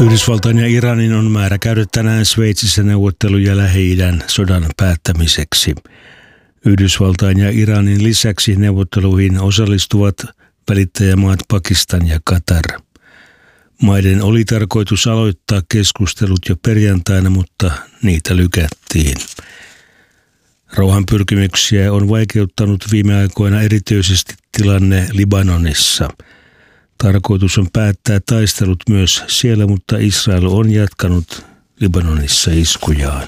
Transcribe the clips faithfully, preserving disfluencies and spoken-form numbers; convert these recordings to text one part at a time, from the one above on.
Yhdysvaltain ja Iranin on määrä käydä tänään Sveitsissä neuvotteluja Lähi-idän sodan päättämiseksi. Yhdysvaltain ja Iranin lisäksi neuvotteluihin osallistuvat välittäjämaat Pakistan ja Katar. Maiden oli tarkoitus aloittaa keskustelut jo perjantaina, mutta niitä lykättiin. Rauhanpyrkimyksiä on vaikeuttanut viime aikoina erityisesti tilanne Libanonissa. Tarkoitus on päättää taistelut myös siellä, mutta Israel on jatkanut Libanonissa iskujaan.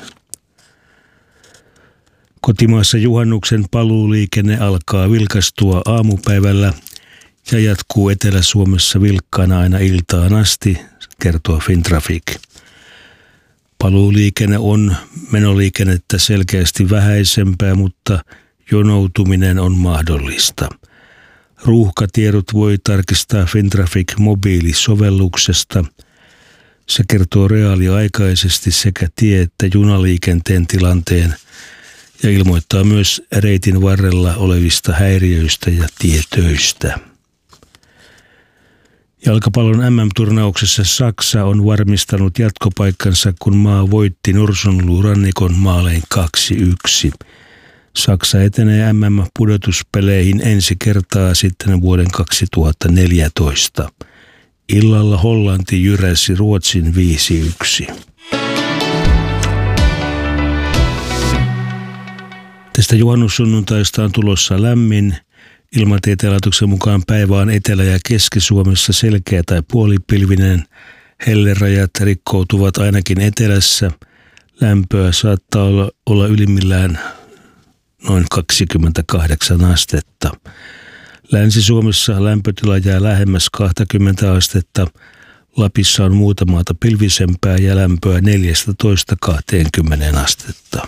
Kotimaassa juhannuksen paluuliikenne alkaa vilkastua aamupäivällä ja jatkuu Etelä-Suomessa vilkkaana aina iltaan asti, kertoo Fintraffic. Paluuliikenne on menoliikennettä selkeästi vähäisempää, mutta jonoutuminen on mahdollista. Ruuhkatiedot voi tarkistaa Fintraffic mobiilisovelluksesta. Se kertoo reaaliaikaisesti sekä tie- että junaliikenteen tilanteen ja ilmoittaa myös reitin varrella olevista häiriöistä ja tietöistä. Jalkapallon M M-turnauksessa Saksa on varmistanut jatkopaikkansa, kun maa voitti Norsunluurannikon maalein kaksi yksi. Saksa etenee M M-pudotuspeleihin ensi kertaa sitten vuoden kaksituhattaneljätoista. Illalla Hollanti jyräsi Ruotsin viisi yksi. Tästä juhannussunnuntaista on tulossa lämmin. Ilmatieteen laitoksen mukaan päivä on Etelä- ja Keski-Suomessa selkeä tai puolipilvinen. Hellerajat rikkoutuvat ainakin etelässä. Lämpöä saattaa olla, olla ylimmillään noin kaksikymmentäkahdeksan astetta. Länsi-Suomessa lämpötila jää lähemmäs kaksikymmentä astetta. Lapissa on muuta maata pilvisempää ja lämpöä neljätoista kaksikymmentä astetta.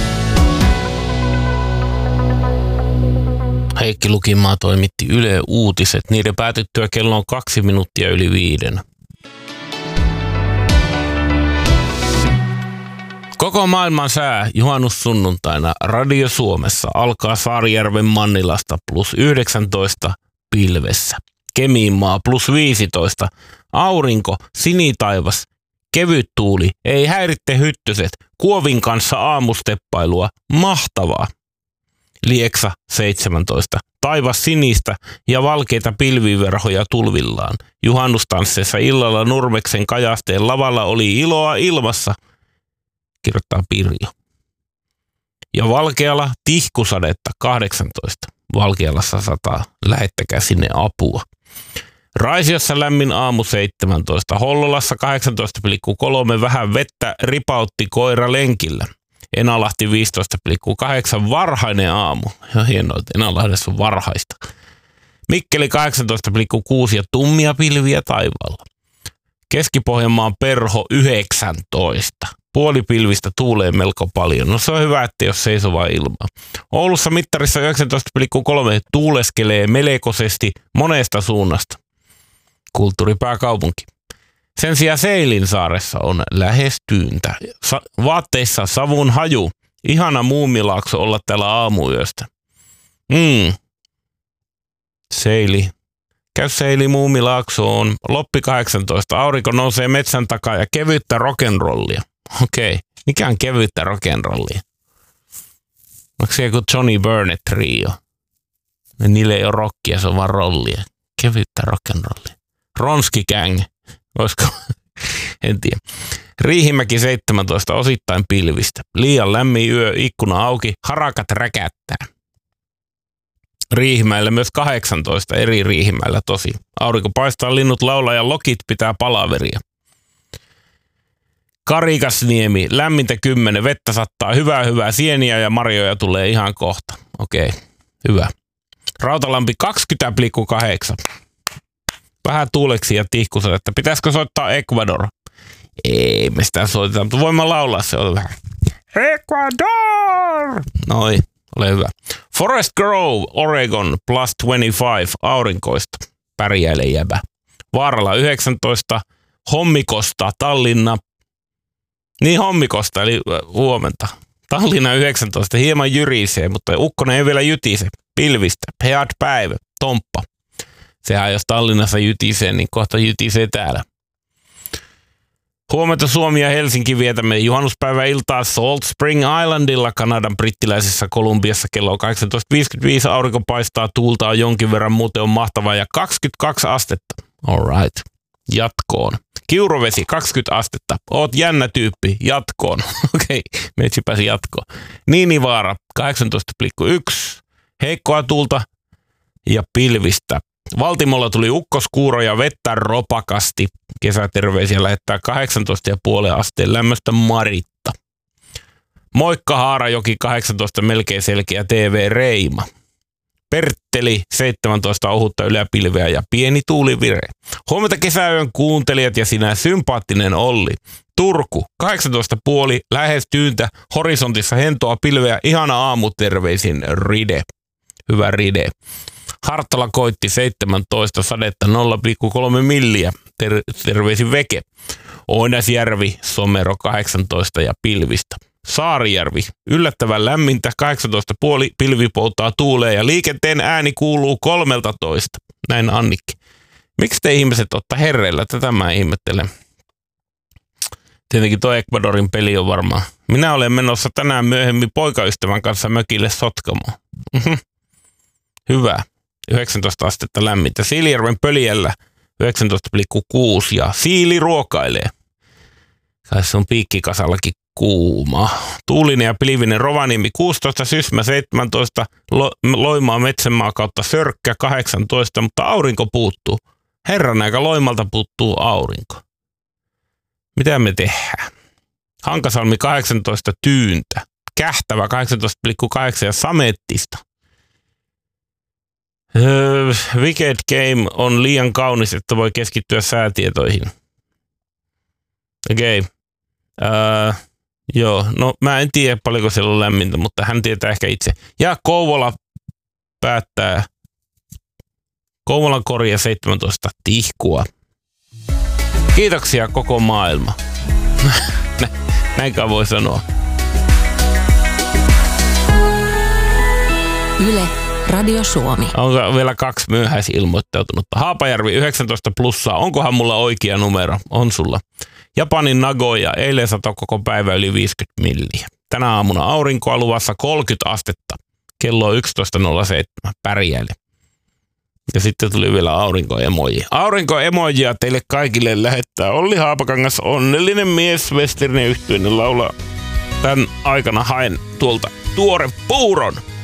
Heikki Lukimaa toimitti Yle Uutiset. Niiden päätyttyä kello on kaksi minuuttia yli viiden. Koko maailman sää juhannussunnuntaina Radio Suomessa alkaa Saarijärven Mannilasta plus yhdeksäntoista pilvessä. Kemiinmaa plus viisitoista. Aurinko, sinitaivas, kevyt tuuli, ei häiritte hyttyset, Kuovin kanssa aamusteppailua, mahtavaa. Lieksa seitsemäntoista. Taivas sinistä ja valkeita pilviverhoja tulvillaan. Juhannustansseissa illalla Nurmeksen Kajasteen lavalla oli iloa ilmassa, kirjoittaa Pirjo. Ja Valkeala tihkusadetta kahdeksantoista. Valkealassa sataa, lähettäkää sinne apua. Raisiossa lämmin aamu seitsemäntoista. Hollolassa kahdeksantoista pilkku kolme. Vähän vettä ripautti koira lenkillä. Enalahti viisitoista pilkku kahdeksan. Varhainen aamu. Ja hienoa, että Enalahdessa on varhaista. Mikkeli kahdeksantoista pilkku kuusi ja tummia pilviä taivaalla. Keski-Pohjanmaan Perho yhdeksäntoista. Puolipilvistä tuulee melko paljon. No se on hyvä, että jos seisovaa ilmaa. Oulussa mittarissa yhdeksäntoista pilkku kolme tuuleskelee melekosesti monesta suunnasta. Kulttuuripääkaupunki. Sen sijaan Seilinsaaressa on lähes tyyntä. Sa- vaatteissa savun haju. Ihana Muumilaakso olla täällä aamuyöstä. Mm. Seili. Käy Seili Muumilaaksoon. Loppi kahdeksantoista. Aurinko nousee metsän takaa ja kevyttä rock'n'rollia. Okei. Mikä on kevyttä rock'n'rollia? Onko se joku Johnny Burnett trio? Niille ei ole rockia, se on vaan rollia. Kevyttä rock'n'rollia. Ronski Gang. Olisiko? En tiedä. Riihimäki seitsemäntoista, osittain pilvistä. Liian lämmin yö, ikkuna auki, harakat räkättää. Riihimäellä myös kahdeksantoista, eri Riihimäellä tosi. Aurinko paistaa, linnut laulaa ja lokit pitää palaveria. Karikasniemi, lämmintä kymmenen, vettä sattaa, hyvää hyvää, sieniä ja marjoja tulee ihan kohta. Okei, hyvä. Rautalampi kaksikymmentä pilkku kahdeksan. Vähän tuuleksi ja tihkusadetta. Pitäisikö soittaa Ecuador? Ei, me sitä soitetaan, mutta voimme laulaa se on vähän. Ecuador! Noi, ole hyvä. Forest Grove, Oregon, plus kaksikymmentäviisi, aurinkoista. Pärjäile jäbä. Vaaralla yhdeksäntoista, Hommikosta, Tallinna. Niin Hommikosta, eli huomenta. Tallinna yhdeksäntoista, hieman jyrisee, mutta ukkonen ei vielä jytise. Pilvistä, head päivä, Tomppa. Sehän jos Tallinnassa jytisee, niin kohta jytisee täällä. Huomenta Suomi ja Helsinki vietämme juhannuspäiväiltaa Salt Spring Islandilla Kanadan brittiläisessä Kolumbiassa kello kahdeksantoista viisikymmentäviisi. Aurinko paistaa, tuulta on jonkin verran, muuten on mahtavaa ja kaksikymmentäkaksi astetta. All right. Jatkoon. Kiurovesi kaksikymmentä astetta. Oot jännä tyyppi. Jatkoon. Okei, okay. Meitsi pääsi jatkoon. Niinivaara kahdeksantoista pilkku yksi. Heikkoa tuulta ja pilvistä. Valtimolla tuli ukkoskuuro ja vettä ropakasti. Kesäterveisiä lähettää kahdeksantoista pilkku viisi asteen lämmöstä Maritta. Moikka Haarajoki kahdeksantoista melkein selkeä T V Reima. Pertteli seitsemäntoista ohutta yläpilveä ja pieni tuulivire. Huomenta kesäyön kuuntelijat ja sinä sympaattinen Olli. Turku kahdeksantoista pilkku viisi lähes tyyntä horisontissa hentoa pilveä. Ihana aamu terveisin Ride. Hyvä Ride. Hartala koitti seitsemäntoista sadetta nolla pilkku kolme milliä. Ter- terveisin Veke. Oinasjärvi Somero kahdeksantoista ja pilvistä. Saarijärvi yllättävän lämmintä kahdeksantoista pilkku viisi pilvi poutaa tuuleen ja liikenteen ääni kuuluu kolmeltatoista. Näin Annikki. Miksi te ihmiset ottaa herreillä? Tätä mä ihmettelen. Tietenkin tuo Ecuadorin peli on varmaan. Minä olen menossa tänään myöhemmin poikaystävän kanssa mökille Sotkamoon. Hyvä. yhdeksäntoista astetta lämmintä. Siilijärven Pöljällä yhdeksäntoista pilkku kuusi ja Siili ruokailee. Kai se on piikkikasallakin kuuma. Tuulinen ja pilvinen Rovaniemi kuusitoista, Sysmä seitsemäntoista, Lo- Loimaa Metsänmaa kautta Sörkkä kahdeksantoista, mutta aurinko puuttuu. Herran aika Loimalta puuttuu aurinko. Mitä me tehdään? Hankasalmi kahdeksantoista tyyntä. Kähtävä kahdeksantoista pilkku kahdeksan ja Samettista. Öö, Wicked Game on liian kaunis, että voi keskittyä säätietoihin. Okei. Okay. Öö, joo, no mä en tiedä paljonko siellä on lämmintä, mutta hän tietää ehkä itse. Ja Kouvola päättää. Kouvolan korja seitsemäntoista tihkua. Kiitoksia koko maailma. Näinkään voi sanoa. Yle, Radio Suomi. Onko vielä kaksi myöhäisilmoittautunutta? Haapajärvi yhdeksäntoista plussaa. Onkohan mulla oikea numero? On sulla. Japanin Nagoya. Eilen satoi koko päivä yli viisikymmentä milliä. Tänä aamuna aurinkoa luvassa kolmekymmentä astetta. Kello on yksitoista nolla seitsemän. Pärjäile. Ja sitten tuli vielä aurinkoemoji. Aurinkoemojia teille kaikille lähettää Olli Haapakangas, onnellinen mies, Westernen yhtyeinen laulaa. Tän aikana haen tuolta tuore puuron.